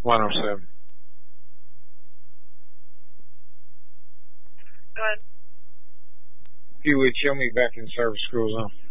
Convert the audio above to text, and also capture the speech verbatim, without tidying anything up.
one oh seven. Go ahead. If you would show me back in service school zone.